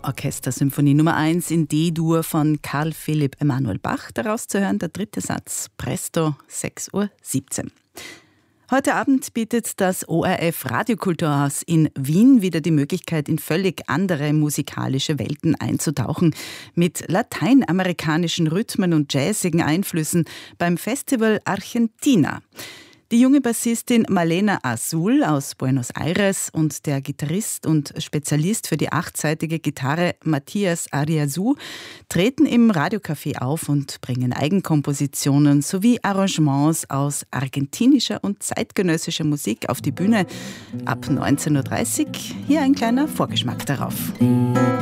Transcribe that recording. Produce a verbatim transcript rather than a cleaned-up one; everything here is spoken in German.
Orchester Symphonie Nummer eins in D-Dur von Karl Philipp Emanuel Bach. Daraus zu hören der dritte Satz, Presto, sechs Uhr siebzehn. Heute Abend bietet das O R F Radiokulturhaus in Wien wieder die Möglichkeit, in völlig andere musikalische Welten einzutauchen. Mit lateinamerikanischen Rhythmen und jazzigen Einflüssen beim Festival Argentina. Die junge Bassistin Malena Azul aus Buenos Aires und der Gitarrist und Spezialist für die achtseitige Gitarre Matthias Ariazu treten im Radiocafé auf und bringen Eigenkompositionen sowie Arrangements aus argentinischer und zeitgenössischer Musik auf die Bühne ab neunzehn Uhr dreißig. Hier ein kleiner Vorgeschmack darauf.